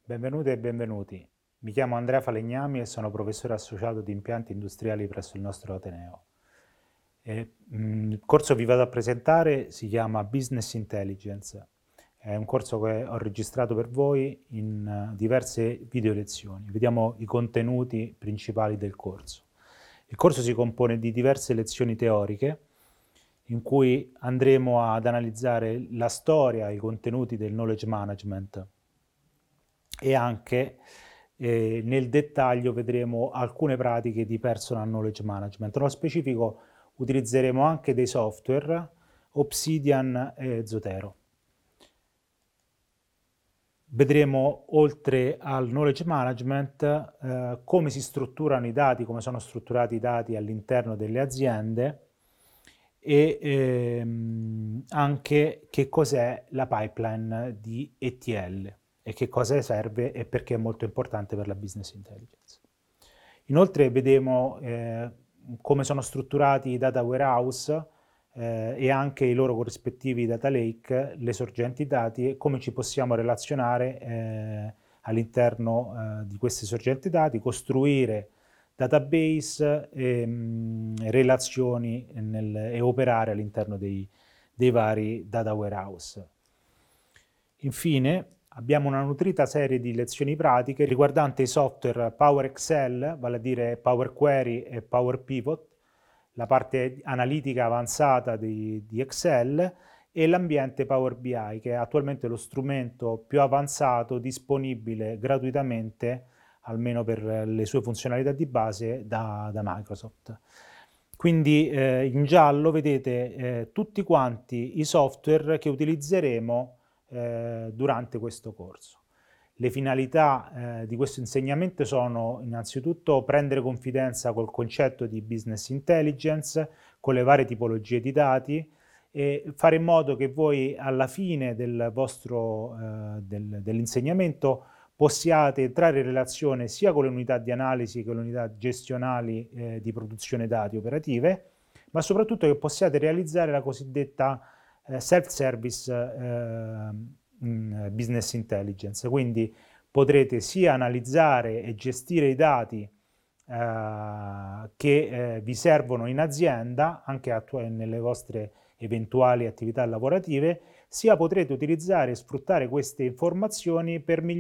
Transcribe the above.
Benvenute e benvenuti. Mi chiamo Andrea Falegnami e sono professore associato di impianti industriali presso il nostro Ateneo. Il corso che vi vado a presentare si chiama Business Intelligence. È un corso che ho registrato per voi in diverse video lezioni. Vediamo i contenuti principali del corso. Il corso si compone di diverse lezioni teoriche in cui andremo ad analizzare la storia, i contenuti del knowledge management e anche nel dettaglio vedremo alcune pratiche di personal knowledge management. Nello specifico utilizzeremo anche dei software, Obsidian e Zotero. Vedremo, oltre al knowledge management, come si strutturano i dati, come sono strutturati i dati all'interno delle aziende e anche che cos'è la pipeline di ETL e che cosa serve e perché è molto importante per la business intelligence. Inoltre vedremo come sono strutturati i data warehouse e anche i loro corrispettivi data lake, le sorgenti dati e come ci possiamo relazionare all'interno di queste sorgenti dati, costruire database e relazioni e operare all'interno dei vari data warehouse. Infine, abbiamo una nutrita serie di lezioni pratiche riguardanti i software Power Excel, vale a dire Power Query e Power Pivot, la parte analitica avanzata di Excel e l'ambiente Power BI, che è attualmente lo strumento più avanzato disponibile gratuitamente, almeno per le sue funzionalità di base, da Microsoft. Quindi in giallo vedete tutti quanti i software che utilizzeremo durante questo corso. Le finalità di questo insegnamento sono innanzitutto prendere confidenza col concetto di business intelligence, con le varie tipologie di dati e fare in modo che voi alla fine del vostro dell'insegnamento possiate entrare in relazione sia con le unità di analisi che con le unità gestionali di produzione dati operative, ma soprattutto che possiate realizzare la cosiddetta self-service business intelligence, quindi potrete sia analizzare e gestire i dati che vi servono in azienda, anche nelle vostre eventuali attività lavorative, sia potrete utilizzare e sfruttare queste informazioni per migliorare